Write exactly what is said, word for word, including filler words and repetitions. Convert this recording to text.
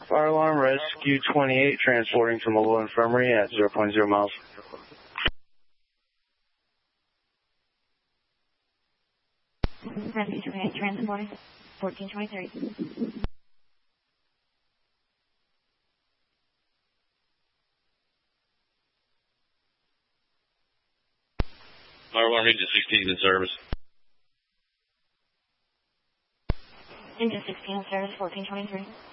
Fire alarm, rescue twenty-eight, transporting to mobile infirmary at zero point zero miles. Rescue twenty-eight, transporting, fourteen twenty-three. Fire alarm, engine sixteen in service. Engine sixteen in service, fourteen twenty-three.